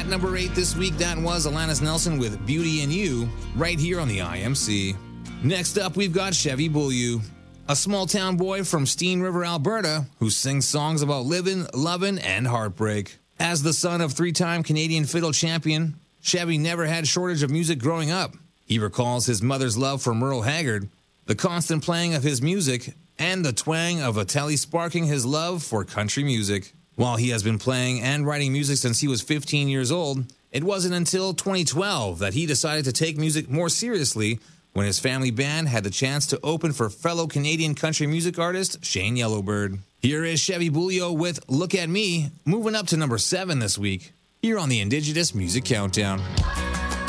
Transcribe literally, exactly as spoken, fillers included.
At number eight this week, that was Alanis Nelson with Beauty in You, right here on the I M C. Next up, we've got Chevy Bulliu, a small-town boy from Steen River, Alberta, who sings songs about living, loving, and heartbreak. As the son of three-time Canadian fiddle champion, Chevy never had shortage of music growing up. He recalls his mother's love for Merle Haggard, the constant playing of his music, and the twang of a telly sparking his love for country music. While he has been playing and writing music since he was fifteen years old, it wasn't until twenty twelve that he decided to take music more seriously when his family band had the chance to open for fellow Canadian country music artist Shane Yellowbird. Here is Chevy Bulliu with Look at Me, moving up to number seven this week, here on the Indigenous Music Countdown.